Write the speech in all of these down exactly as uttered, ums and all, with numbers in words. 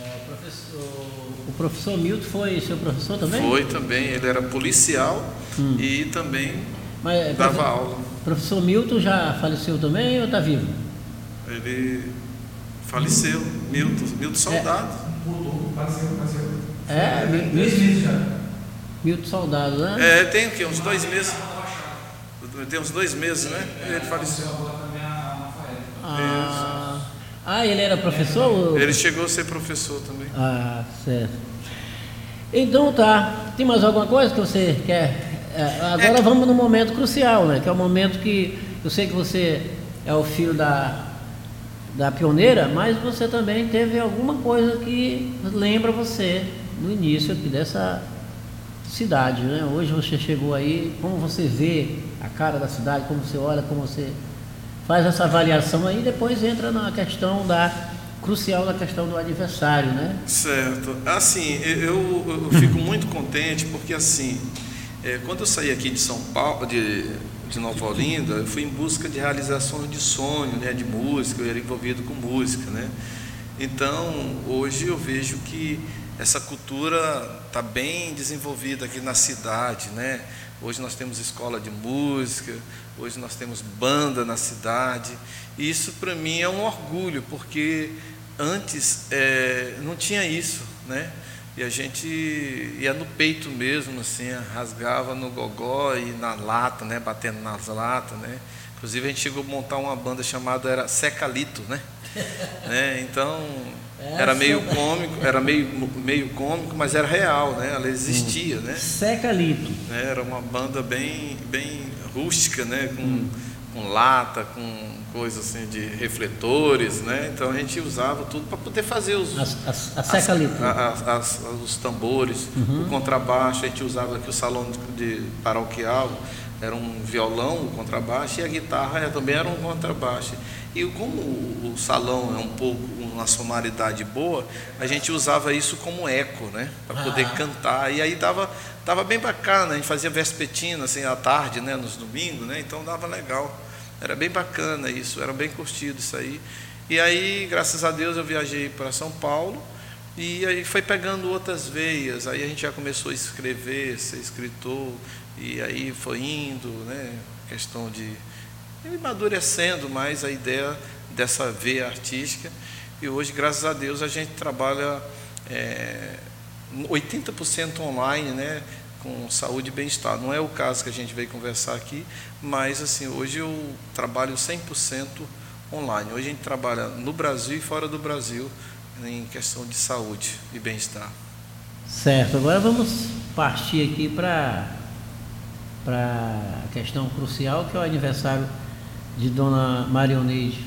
É, o, professor, o professor Milton foi seu professor também? Foi também, ele era policial hum. e também Mas, dava professor, aula. Professor Milton já faleceu também ou está vivo? Ele faleceu, Milton, Milton Soldado. Mudou, faleceu, faleceu. É, Milton, Milton Soldado, né? É, tem o quê? Uns dois meses. Tem uns dois meses, né? Ele faleceu. Ah, ah, ele era professor? Ele chegou a ser professor também. Ah, certo. Então tá. Tem mais alguma coisa que você quer? Agora é. Vamos no momento crucial, né? Que é o momento que eu sei que você é o filho da, da pioneira, mas você também teve alguma coisa que lembra você no início aqui dessa cidade, né? Hoje você chegou aí, como você vê a cara da cidade, como você olha, como você faz essa avaliação aí, depois entra na questão da crucial da questão do aniversário, né? Certo. Assim, eu, eu fico muito contente porque assim, é, quando eu saí aqui de São Paulo, de, de Nova Olinda, eu fui em busca de realizações de sonho, né, de música, eu era envolvido com música, né? Então, hoje eu vejo que essa cultura está bem desenvolvida aqui na cidade, né? Hoje nós temos escola de música, hoje nós temos banda na cidade, e isso para mim é um orgulho, porque antes é, não tinha isso, né? E a gente ia no peito mesmo, assim, rasgava no gogó e na lata, né? Batendo nas latas, né? Inclusive a gente chegou a montar uma banda chamada era Secalito, né? né? Então era meio cômico, era meio, meio cômico, mas era real, né? Ela existia, né? Secalito. Era uma banda bem, bem rústica, né? Com, hum. com lata, com coisas assim de refletores, né? Então a gente usava tudo para poder fazer os as, as, a Secalito. As, as, as, os tambores, uhum. o contrabaixo. A gente usava aqui o salão de, de paroquial, era um violão, o contrabaixo, e a guitarra também era um contrabaixo. E como o salão é um pouco uma sonoridade boa, a gente usava isso como eco, né? Para poder ah. cantar. E aí dava, dava bem bacana, a gente fazia vespertina assim à tarde, né? Nos domingos, né? Então dava legal. Era bem bacana isso, era bem curtido isso aí. E aí, graças a Deus, eu viajei para São Paulo e aí foi pegando outras veias. Aí a gente já começou a escrever, ser escritor, e aí foi indo, né? Questão de amadurecendo mais a ideia dessa veia artística. E hoje, graças a Deus, a gente trabalha é, oitenta por cento online, né? Com saúde e bem-estar. Não é o caso que a gente veio conversar aqui, mas assim, hoje eu trabalho cem por cento online. Hoje a gente trabalha no Brasil e fora do Brasil em questão de saúde e bem-estar. Certo, agora vamos partir aqui para para a questão crucial, que é o aniversário de Dona Marioneide,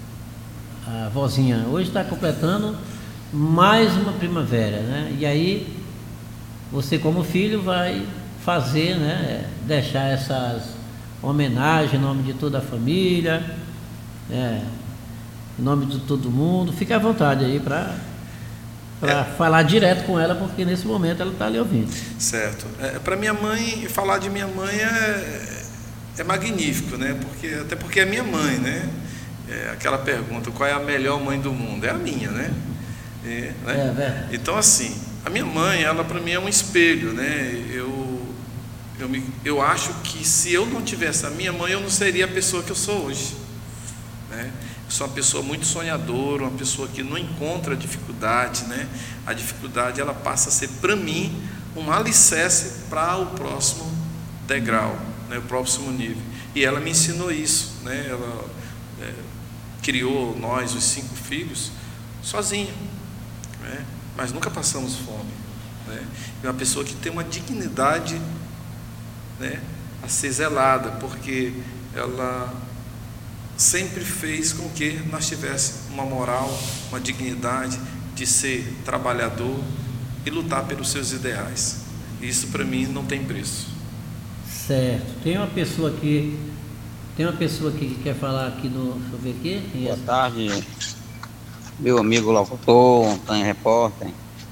a vozinha. Hoje está completando mais uma primavera, né? E aí você, como filho, vai fazer, né, deixar essas homenagens em nome de toda a família, né, em nome de todo mundo. Fique à vontade aí para para é. falar direto com ela, porque nesse momento ela está ali ouvindo. Certo. É, para minha mãe, falar de minha mãe é, é magnífico, né? Porque, até porque é minha mãe, né? É aquela pergunta, qual é a melhor mãe do mundo? É a minha, né? É, né? É, então, assim, a minha mãe, ela para mim é um espelho, né? Eu, eu, me, eu acho que se eu não tivesse a minha mãe, eu não seria a pessoa que eu sou hoje, né? Eu sou uma pessoa muito sonhadora, uma pessoa que não encontra dificuldade, né? A dificuldade, ela passa a ser para mim um alicerce para o próximo degrau, né? O próximo nível. E ela me ensinou isso, né? Ela é, criou nós, os cinco filhos, sozinha, né? Mas nunca passamos fome, né? É uma pessoa que tem uma dignidade, né, a ser zelada, porque ela sempre fez com que nós tivéssemos uma moral, uma dignidade de ser trabalhador e lutar pelos seus ideais. Isso para mim não tem preço. Certo. Tem uma pessoa aqui, tem uma pessoa aqui que quer falar aqui no, deixa eu ver aqui. Boa é? tarde, meu amigo locutor, Antônio Repórter.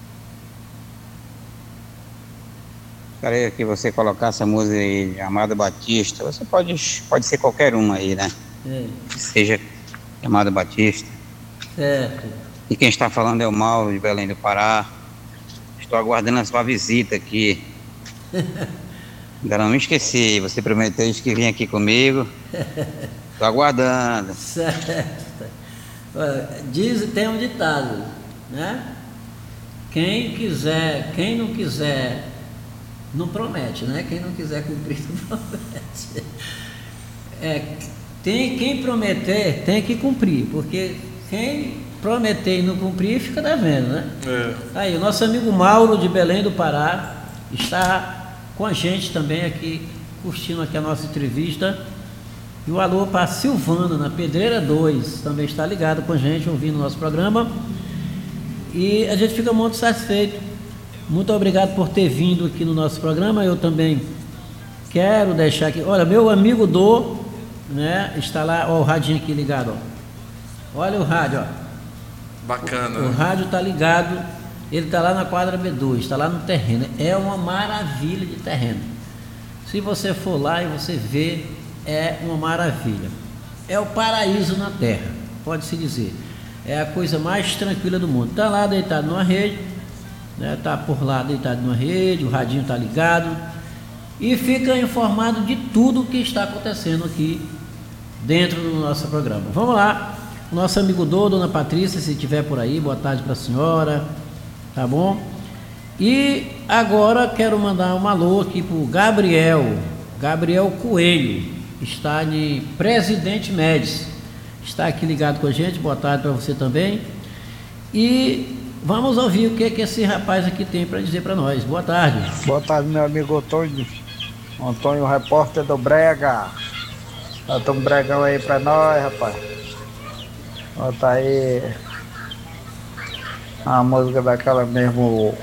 Gostaria que você colocasse a música aí de Amado Batista. Você pode, pode ser qualquer uma aí, né? É. Que seja Amado Batista. Certo. E quem está falando é o Mauro de Belém do Pará. Estou aguardando a sua visita aqui. Ainda não me esqueci, você prometeu que vinha aqui comigo. Estou aguardando. Certo. Olha, diz, tem um ditado, né? Quem quiser, quem não quiser, não promete, né? Quem não quiser cumprir, não promete. É, tem, quem prometer tem que cumprir, porque quem prometer e não cumprir fica devendo, né? É. Aí, o nosso amigo Mauro de Belém do Pará está com a gente também aqui, curtindo aqui a nossa entrevista. E o alô para Silvana, na Pedreira dois, também está ligado com a gente, ouvindo o nosso programa. E a gente fica muito satisfeito. Muito obrigado por ter vindo aqui no nosso programa. Eu também quero deixar aqui. Olha, meu amigo Dô, né, está lá, ó, o radinho aqui ligado, ó. Olha o rádio, ó. Bacana. O, o né? rádio está ligado, ele está lá na quadra B dois, está lá no terreno. É uma maravilha de terreno. Se você for lá e você ver, é uma maravilha. É o paraíso na terra, pode-se dizer. É a coisa mais tranquila do mundo. Está lá deitado numa rede, né? Está por lá deitado numa rede, o radinho está ligado e fica informado de tudo o que está acontecendo aqui dentro do nosso programa. Vamos lá, nosso amigo Dô, dona Patrícia, se estiver por aí, boa tarde para a senhora, tá bom? E agora quero mandar um alô aqui para o Gabriel, Gabriel Coelho, está em Presidente Médici, está aqui ligado com a gente. Boa tarde para você também. E vamos ouvir o que, que esse rapaz aqui tem para dizer para nós. Boa tarde. Boa tarde, meu amigo Antônio. Antônio, repórter do Brega. Bota um bregão aí para nós, rapaz. Bota aí a música daquela mesmo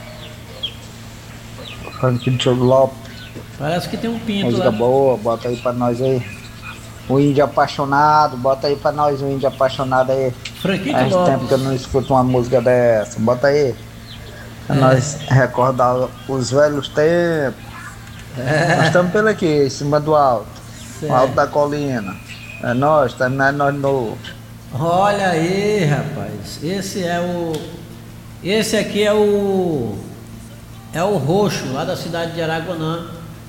Frank Tio Lopes. Parece que tem um pinto Música lá. boa, bota aí pra nós aí. O Índio Apaixonado, bota aí pra nós o Índio Apaixonado aí. Franquinho Faz Lopes. tempo que eu não escuto uma música dessa. Bota aí. Pra É. nós recordar os velhos tempos. É. Nós estamos pelo aqui, em cima do alto. Certo. O alto da colina. É nós, tá, não é nós novo. Olha aí, rapaz. Esse é o. Esse aqui é o. É o Roxo, lá da cidade de Araguanã.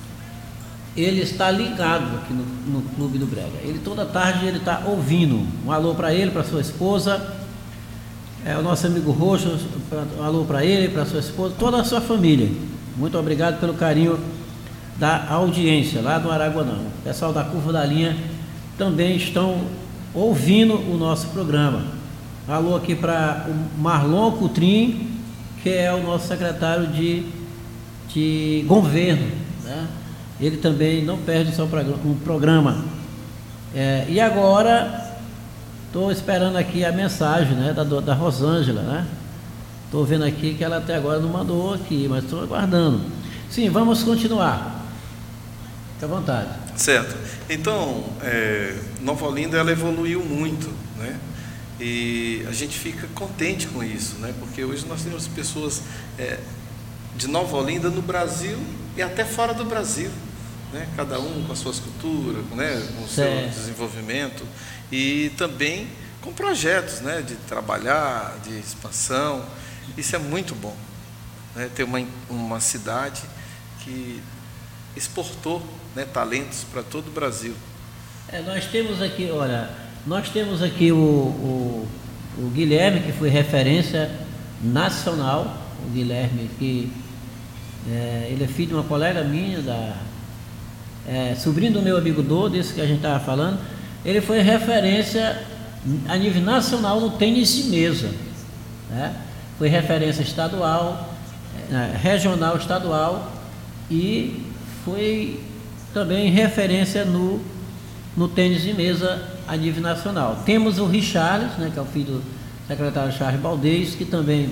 Ele está ligado aqui no, no Clube do Brega. Ele toda tarde ele está ouvindo. Um alô para ele, para sua esposa. É o nosso amigo Roxo. Um alô para ele, para sua esposa, toda a sua família. Muito obrigado pelo carinho da audiência lá do Araguanã. O pessoal da Curva da Linha também estão ouvindo o nosso programa. Alô aqui para o Marlon Coutrin, que é o nosso secretário de, de governo, né? Ele também não perde o seu programa, um programa. É, e agora estou esperando aqui a mensagem, né, da, da Rosângela, né? Estou vendo aqui que ela até agora não mandou aqui, mas estou aguardando. Sim, vamos continuar. Fique à vontade. Certo. Então, é, Nova Olinda ela evoluiu muito, né? E a gente fica contente com isso, né? Porque hoje nós temos pessoas é, de Nova Olinda no Brasil e até fora do Brasil, né? Cada um com as suas culturas, né? Com o seu Certo. desenvolvimento e também com projetos, né? De trabalhar, de expansão. Isso é muito bom, né? Ter uma, uma cidade que exportou, né, talentos para todo o Brasil. É, nós temos aqui, olha, nós temos aqui o, o, o Guilherme, que foi referência nacional, o Guilherme, que é, ele é filho de uma colega minha, da, é, sobrinho do meu amigo Dô, desse que a gente estava falando. Ele foi referência a nível nacional no tênis de mesa, né? Foi referência estadual, é, regional, estadual, e foi também referência no, no tênis de mesa a nível nacional. Temos o Richarles, né, que é o filho do secretário Charles Baldez, que também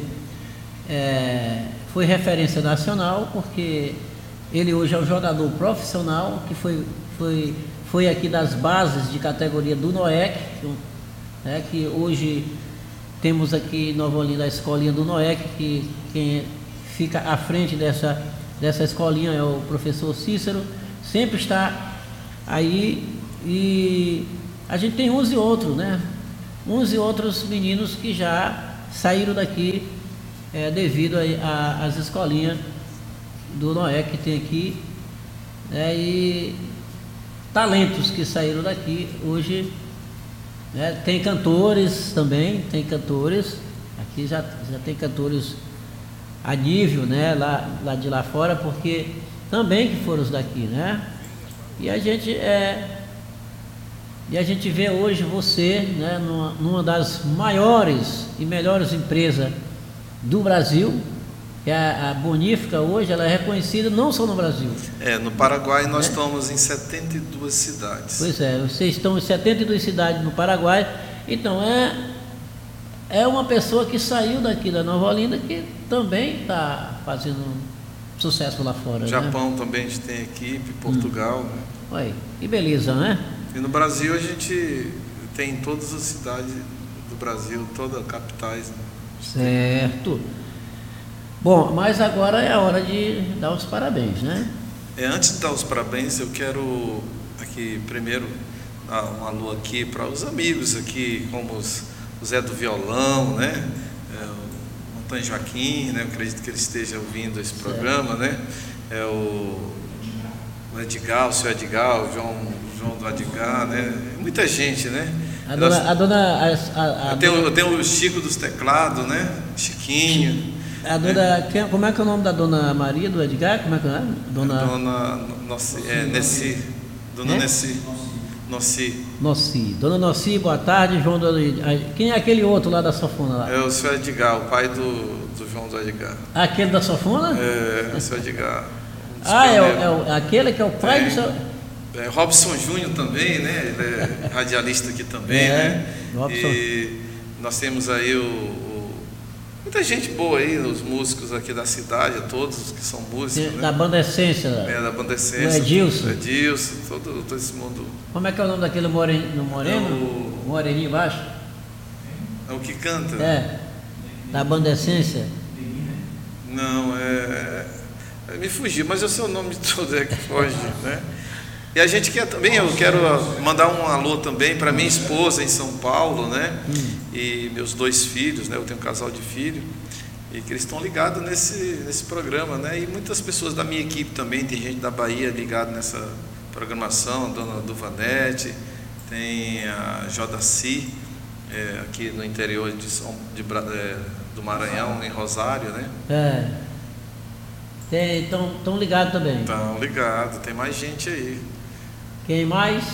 é, foi referência nacional, porque ele hoje é um jogador profissional, que foi, foi, foi aqui das bases de categoria do NOEC, né, que hoje temos aqui em Nova Olinda a escolinha do NOEC, que quem fica à frente dessa, dessa escolinha é o professor Cícero, sempre está aí, e a gente tem uns e outros, né? Uns e outros meninos que já saíram daqui é, devido às escolinhas do Noé que tem aqui, né, e talentos que saíram daqui hoje, né, tem cantores também, tem cantores, aqui já, já tem cantores a nível, né, lá, lá de lá fora, porque também que foram os daqui, né, e a gente é, e a gente vê hoje você, né, numa, numa das maiores e melhores empresas do Brasil, que é a, a Bonífica hoje, ela é reconhecida não só no Brasil. É, no Paraguai nós é. estamos em setenta e duas cidades. Pois é, vocês estão em setenta e duas cidades no Paraguai, então é, é uma pessoa que saiu daqui da Nova Olinda que também está fazendo sucesso lá fora. Japão, né? Também a gente tem equipe, Portugal. Hum. Né? Olha, que beleza, né? E no Brasil a gente tem em todas as cidades do Brasil, todas as capitais. Né? Certo. Bom, mas agora é a hora de dar os parabéns, né? É, antes de dar os parabéns, eu quero aqui primeiro dar um alô aqui para os amigos aqui, como os, o Zé do Violão, né? É, o Antônio Joaquim, né? Eu acredito que ele esteja ouvindo esse programa, né? É o, o Edgar, o seu Edgar, o João, João do Edgar, né? Muita gente, né? A dona, Nós, a dona a, a, a eu, tenho, dona... eu tenho o Chico dos teclados, né? Chiquinho. A dona, quem, como é que é o nome da dona Maria do Edgar? Como é que é? Dona, dona Nossi, é, Nessi, Dona é? Nessi, Nossi. Nossi. Dona Nossi, boa tarde, João do Edgar. Quem é aquele outro lá da Sofona lá? É o seu Edgar, o pai do, do João do Edgar. Aquele da Sofona? É, o seu Edgar. Um ah, é, o, é o, aquele que é o pai é, do seu... É, Robson Júnior também, né? Ele é radialista aqui também, é, né? Robson. E nós temos aí o, o, muita gente boa aí, os músicos aqui da cidade, todos que são músicos. Da né? Banda Essência. É, da Banda Essência. O Edilson. Edilson, todo, todo esse mundo. Como é que é o nome daquele moreno? moreno? É o... Moreninho embaixo? É o que canta? É, da Banda Essência. Não, é... é me fugiu, mas eu sei o nome todo, é que foge, né? E a gente quer também, eu quero mandar um alô também para minha esposa em São Paulo, né? Hum. E meus dois filhos, né? Eu tenho um casal de filhos e que eles estão ligados nesse, nesse programa, né? E muitas pessoas da minha equipe também, tem gente da Bahia ligada nessa programação, a dona Duvanete, tem a Jodaci, é, aqui no interior de São, de, é, do Maranhão, em Rosário, né? É. Estão ligados também. Estão ligados, tem mais gente aí. Quem mais?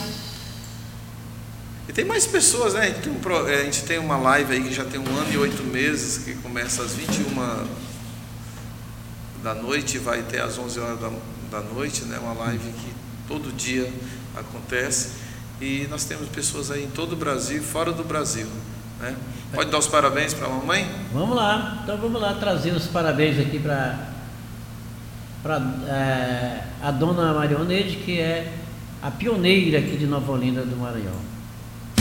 E tem mais pessoas, né? A gente, tem um, a gente tem uma live aí que já tem um ano e oito meses, que começa às vinte e uma da noite e vai até às onze horas da, da noite, né? Uma live que todo dia acontece. E nós temos pessoas aí em todo o Brasil e fora do Brasil, né? Pode dar os parabéns para a mamãe? Vamos lá, então vamos lá trazer os parabéns aqui para para é, a dona Marioneide, que é a pioneira aqui de Nova Olinda do Maranhão.